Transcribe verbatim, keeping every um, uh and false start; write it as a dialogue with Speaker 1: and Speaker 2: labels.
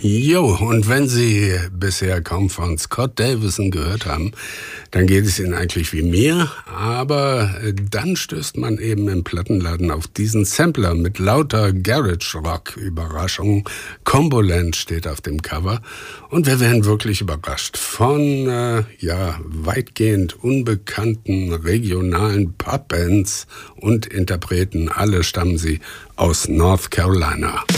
Speaker 1: Jo, und wenn Sie bisher kaum von Scott Davison gehört haben, dann geht es Ihnen eigentlich wie mir. Aber dann stößt man eben im Plattenladen auf diesen Sampler mit lauter Garage-Rock-Überraschungen. Comboland steht auf dem Cover. Und wir werden wirklich überrascht von, äh, ja, weitgehend unbekannten regionalen Pubbands und Interpreten. Alle stammen sie aus North Carolina.